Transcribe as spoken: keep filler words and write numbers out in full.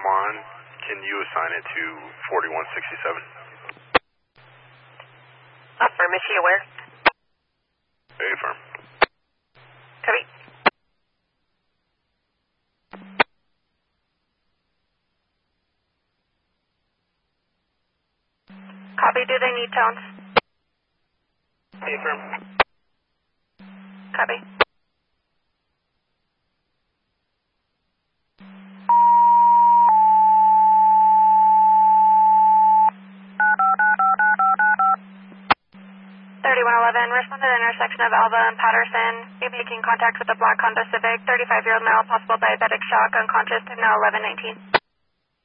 on. Can you assign it to forty-one sixty-seven? Affirm, is she aware? Affirm. Copy. Copy, do they need tones? Affirm. Copy. thirty-one eleven, respond to the intersection of Alva and Patterson. Be making contact with a black Honda Civic, thirty-five-year-old male, possible diabetic shock, unconscious, time now eleven nineteen.